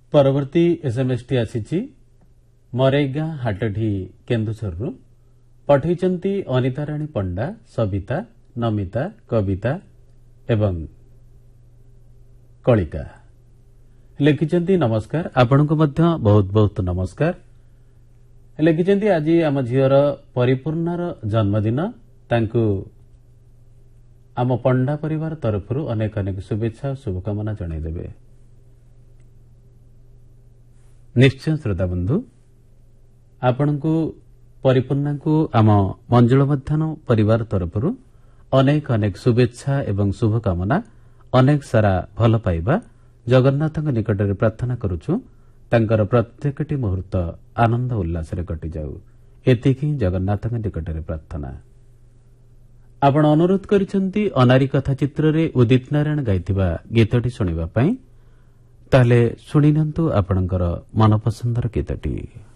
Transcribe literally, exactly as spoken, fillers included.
परवर्ती SMS T आसी मरेगा हाटडी केन्दुझरु पठैचंती अनिता राणी पंडा सविता नमिता कविता एवं कलिका लिखिचंती नमस्कार आपनको मध्य बहुत बहुत नमस्कार लिखिचंती आज आम झीर परिपूर्णर जन्मदिन तांकु आम पंडा परिवार तरफरु अनेक अनेक शुभेच्छा और शुभकामना जणाइदेवे। निश्चय श्रोता बंधु आपणको परिपूर्णा को आम मंजुल मध्याह्न परिवार तरफरु अनेक अनेक शुभेच्छा एवं शुभकामना अनेक सारा भल पाइबा जगन्नाथ निकट में प्रार्थना करुछु तांकर प्रत्येकटी मुहूर्त आनंद उल्लास रे कटि जाऊ एतिकी जगन्नाथ निकट में प्रार्थना। आपण अनुरोध करिसंती अनारी कथा चित्र रे उदित नारायण गाइथिबा गीतटी सुनिबा पई ताले सुनिनंतु आपणकर मनपसंदर गीतटी।